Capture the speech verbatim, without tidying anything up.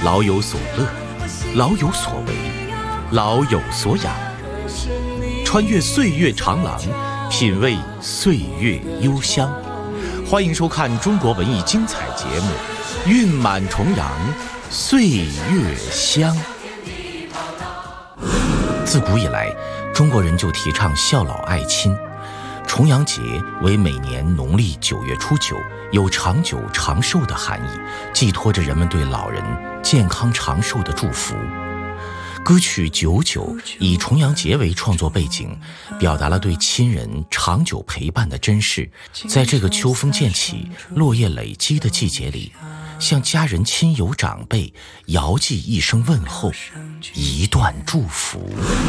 老有所乐，老有所为，老有所养。穿越岁月长廊，品味岁月幽香。欢迎收看中国文艺精彩节目《韵满重阳，岁月香》。自古以来，中国人就提倡孝老爱亲。重阳节为每年农历九月初九，有长久长寿的含义，寄托着人们对老人健康长寿的祝福。歌曲《九九》以重阳节为创作背景，表达了对亲人长久陪伴的珍视。在这个秋风渐起、落叶累积的季节里，向家人亲友长辈遥寄一声问候，一段祝福。